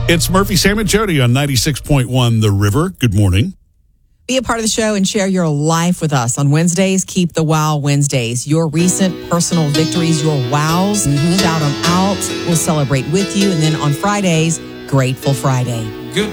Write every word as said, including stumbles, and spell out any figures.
It's Murphy, Sam, and Jody on ninety-six point one The River. Good morning. Be a part of the show and share your life with us. On Wednesdays, keep the Wow Wednesdays. Your recent personal victories, your wows, mm-hmm. shout them out. We'll celebrate with you. And then on Fridays, Grateful Friday. Good